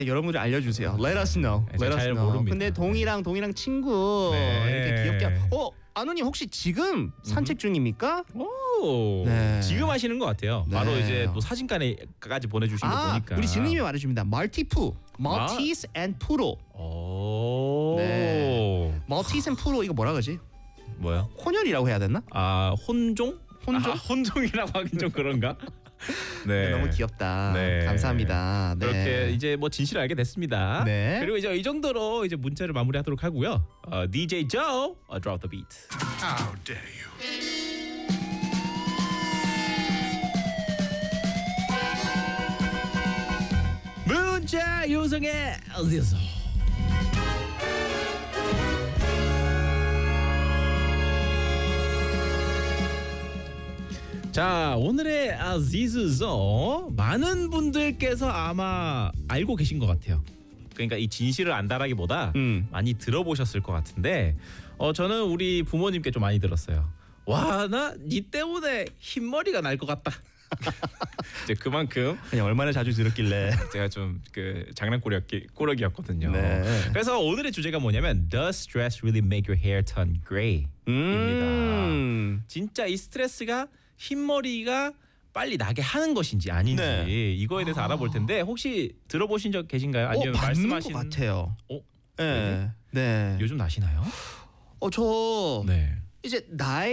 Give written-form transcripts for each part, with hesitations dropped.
여러분들 알려주세요. Let us know. Let us 잘 know. 모릅니다. 근데 동이랑 친구 이렇게 귀엽게. 아누님 혹시 지금 산책 중입니까? 오, 네. 지금 하시는 것 같아요. 네. 바로 이제 또 사진관에까지 보내주신 거 보니까. 우리 진우님이 말해줍니다. 말티푸, Maltese and Poodle. 오, 네. Maltese and Poodle 이거 뭐라 그러지? 뭐요? 혼혈이라고 해야 되나? 아, 혼종? 혼종? 혼종이라고 하긴 좀 그런가? 네. 너무 귀엽다. 네. 감사합니다. 네. 그렇게 이제 뭐 진실을 알게 됐습니다. 네. 그리고 이제 이 정도로 이제 문자를 마무리하도록 하고요. DJ Joe, drop the beat. How dare you? 문자 요성의 어디서? 자, 오늘의 아지즈서 많은 분들께서 아마 알고 계신 것 같아요. 그러니까 이 진실을 안다라기보다 많이 들어보셨을 것 같은데 저는 우리 부모님께 좀 많이 들었어요. 와, 나 니 때문에 흰머리가 날 것 같다. 이제 그만큼 그냥 얼마나 자주 들었길래. 제가 좀 그 장난꾸러기였거든요. 네. 그래서 오늘의 주제가 뭐냐면 Does stress really make your hair turn gray? 입니다. 진짜 이 스트레스가 흰머리가 빨리 나게 하는 것인지 아닌지 네. 이거에 대해서 알아볼 텐데 혹시 들어보신 적 계신가요? 아니면 맞는 말씀하신 것 같아요. 네. 네. 요즘 나시나요? 저 네. 이제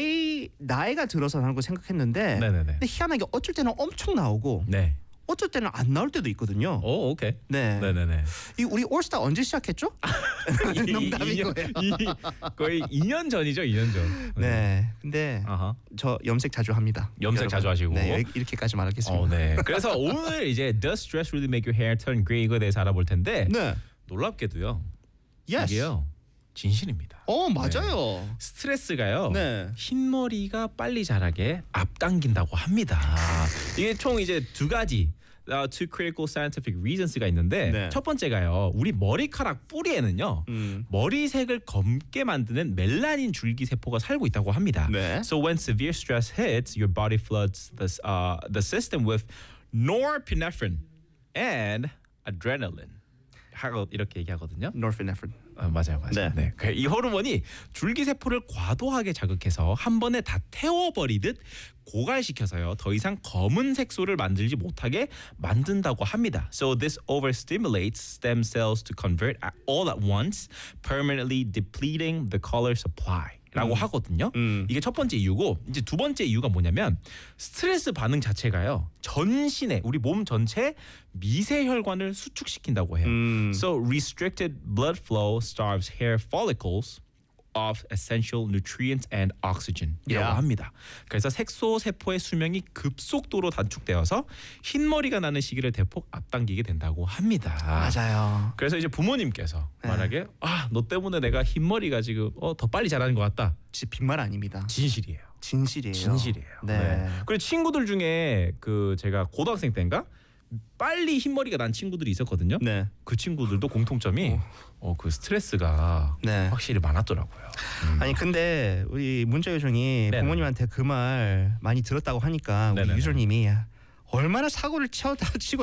나이가 들어서 하는 거 생각했는데 네네네. 근데 희한하게 어쩔 때는 엄청 나오고 네. 어쩔 때는 안 나올 때도 있거든요. 오, 오케이. 네. 네네네. 이 우리 올스타 언제 시작했죠? 농담이고요. 거의 2년 전이죠, 2년 전. 네. 근데 아하. 저 염색 자주 합니다. 염색 여러분. 자주 하시고. 네, 이렇게까지 말하겠습니다. 네. 그래서 오늘 이제 Does stress really make your hair turn gray 이거에 대해서 알아볼 텐데 네. 놀랍게도요. Yes. 이게요. 진실입니다. 맞아요. 스트레스가요. 네. 흰머리가 빨리 자라게 앞당긴다고 합니다. 이게 총 이제 두 가지 two critical scientific reasons가 있는데 네. 첫 번째가요. 우리 머리카락 뿌리에는요. 머리색을 검게 만드는 멜라닌 줄기 세포가 살고 있다고 합니다. 네. So when severe stress hits, your body floods the system with norepinephrine and adrenaline. 이렇게 얘기하거든요. Norepinephrine. 맞아요. 네. 네. 이 호르몬이 줄기세포를 과도하게 자극해서 한 번에 다 태워버리듯 고갈시켜서요. 더 이상 검은 색소를 만들지 못하게 만든다고 합니다. So this overstimulates stem cells to convert all at once, permanently depleting the color supply. 라고 하거든요. 이게 첫 번째 이유고 이제 두 번째 이유가 뭐냐면 스트레스 반응 자체가요. 전신에 우리 몸 전체 미세 혈관을 수축시킨다고 해요. So restricted blood flow starves hair follicles of essential nutrients and oxygen이라고 Yeah. 합니다. 그래서 색소 세포의 수명이 급속도로 단축되어서 흰머리가 나는 시기를 대폭 앞당기게 된다고 합니다. 맞아요. 그래서 이제 부모님께서 만약에 너 때문에 내가 흰머리가 지금 더 빨리 자라는 것 같다. 진짜 빈말 아닙니다. 진실이에요. 진실이에요. 진실이에요. 네. 그리고 친구들 중에 그 제가 고등학생 때인가 빨리 흰머리가 난 친구들이 있었거든요. 네. 그 친구들도 공통점이 그 스트레스가 네. 확실히 많았더라고요. 아니 근데 우리 문자 요정이 네네. 부모님한테 그 말 많이 들었다고 하니까 우리 네네네. 유저님이 얼마나 사고를 치고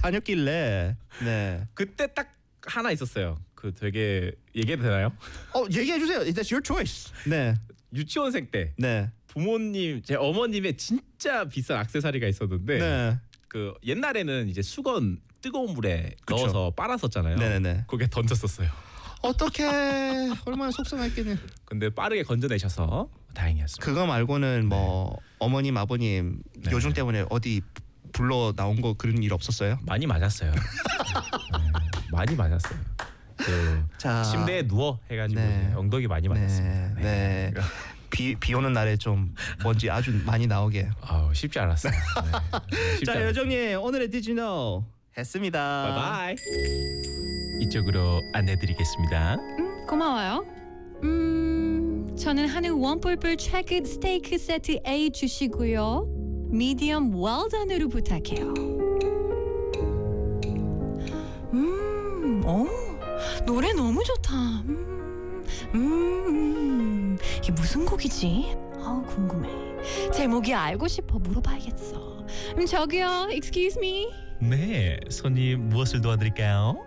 다녔길래 네. 그때 딱 하나 있었어요. 그 되게 얘기해도 되나요? 얘기해 주세요. That's your choice. 네. 유치원생 때 네. 부모님 제 어머님의 진짜 비싼 액세서리가 있었는데 네. 그 옛날에는 이제 수건 뜨거운 물에 그쵸. 넣어서 빨았었잖아요. 네네네. 그게 던졌었어요. 어떻게 얼마나 속상했겠네. 근데 빠르게 건져내셔서 다행이었습니다. 그거 말고는 뭐 어머님 아버님 네. 요즘 때문에 어디 불러 나온 거 그런 일 없었어요? 많이 맞았어요. 네, 많이 맞았어요. 그 자. 침대에 누워 해가지고 네. 엉덩이 많이 맞았습니다. 네. 비 오는 날에 좀 먼지 아주 많이 나오게. 쉽지 않았어요. 네, 쉽지 자 않았어요. 여정님 오늘의 Did You Know 했습니다. 바이바이. 이쪽으로 안내드리겠습니다. 고마워요. 저는 한우 원뿔뿔 트래크 스테이크 세트 A 주시고요. 미디엄 웰던으로 부탁해요. 노래 너무 좋다. 이게 무슨 곡이지? 궁금해. 제목이 알고 싶어 물어봐야겠어. 저기요, excuse me. 네, 손님 무엇을 도와드릴까요?